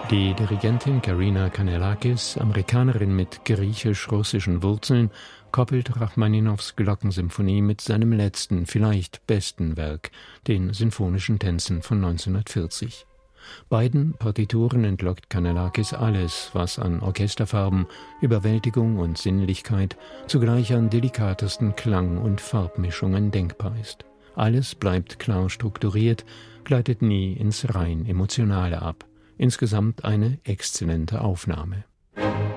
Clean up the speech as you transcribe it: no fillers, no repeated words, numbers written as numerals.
Die Dirigentin Karina Kanellakis, Amerikanerin mit griechisch-russischen Wurzeln, koppelt Rachmaninows Glockensymphonie mit seinem letzten, vielleicht besten Werk, den Sinfonischen Tänzen von 1940. Beiden Partituren entlockt Kanellakis alles, was an Orchesterfarben, Überwältigung und Sinnlichkeit, zugleich an delikatesten Klang- und Farbmischungen denkbar ist. Alles bleibt klar strukturiert, gleitet nie ins rein Emotionale ab. Insgesamt eine exzellente Aufnahme.